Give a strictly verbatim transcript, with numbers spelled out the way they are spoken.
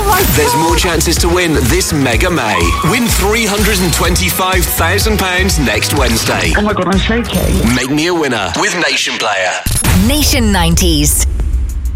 my God. There's more chances to win this Mega May. Win three hundred twenty-five thousand pounds next Wednesday. Oh my God, I'm shaking. Make me a winner with Nation Player. Nation nineties.